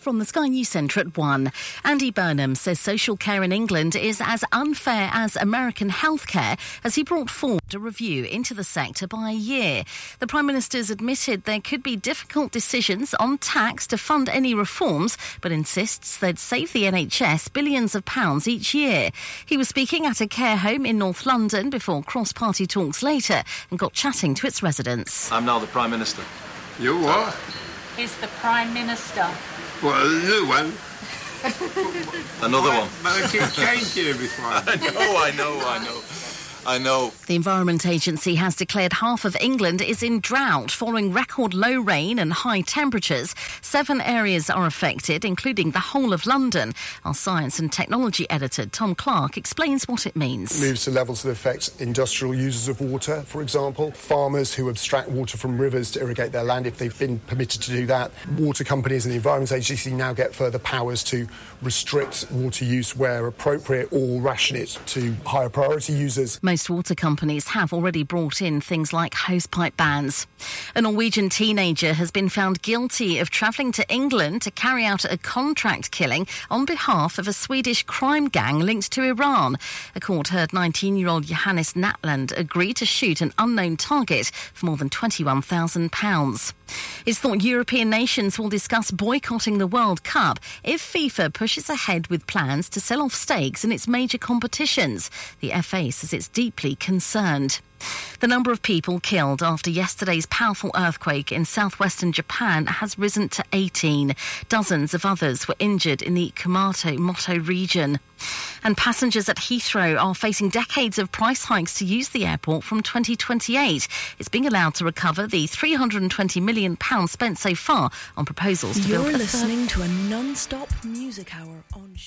from the Sky News Centre at 1. Andy Burnham says social care in England is as unfair as American healthcare as he brought forward a review into the sector by a year. The Prime Minister's admitted there could be difficult decisions on tax to fund any reforms, but insists they'd save the NHS billions of pounds each year. He was speaking at a care home in North London before cross-party talks later and got chatting to its residents. I'm now the Prime Minister. You what? Is the Prime Minister. What, a new one? Another one. But I keep changing every time. I know. The Environment Agency has declared half of England is in drought following record low rain and high temperatures. 7 areas are affected, including the whole of London. Our science and technology editor, Tom Clark, explains what it means. Moves to levels that affect industrial users of water, for example. Farmers who abstract water from rivers to irrigate their land, if they've been permitted to do that. Water companies and the Environment Agency now get further powers to restrict water use where appropriate or ration it to higher priority users. Most water companies have already brought in things like hosepipe bans. A Norwegian teenager has been found guilty of travelling to England to carry out a contract killing on behalf of a Swedish crime gang linked to Iran. A court heard 19-year-old Johannes Natland agree to shoot an unknown target for more than £21,000. It's thought European nations will discuss boycotting the World Cup if FIFA pushes ahead with plans to sell off stakes in its major competitions. The FA says it's deeply concerned. The number of people killed after yesterday's powerful earthquake in southwestern Japan has risen to 18. Dozens of others were injured in the Kumamoto region. And passengers at Heathrow are facing decades of price hikes to use the airport from 2028. It's being allowed to recover the £320 million spent so far on proposals to build a... You're listening to a non-stop music hour on...